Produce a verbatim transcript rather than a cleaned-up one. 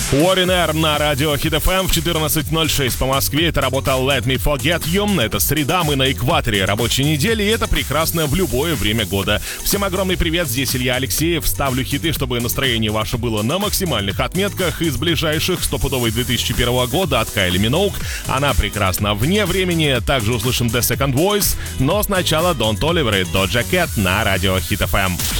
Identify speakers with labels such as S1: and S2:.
S1: Foreigner на радио Hit эф эм в четырнадцать ноль шесть по Москве. Это работа Let Me Forget You. Это среда, мы на экваторе рабочей недели, и это прекрасно в любое время года. Всем огромный привет, здесь Илья Алексеев. Ставлю хиты, чтобы настроение ваше было на максимальных отметках. Из ближайших стопудовый две тысячи первого года от Кайли Миноуг. Она прекрасна вне времени. Также услышим The Second Voice. Но сначала Don't Tolerate Doja Cat на радио Hit эф эм.